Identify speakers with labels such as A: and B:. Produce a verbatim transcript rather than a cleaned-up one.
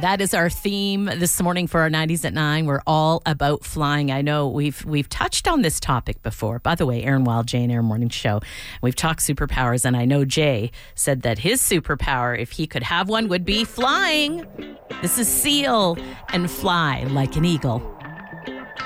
A: that is our theme this morning for our nineties at nine. We're all about flying. I know we've we've touched on this topic before. By the way, Aaron Wild, Jane Air Morning Show. We've talked superpowers, and I know Jay said that his superpower, if he could have one, would be flying. This is Seal and Fly Like an Eagle.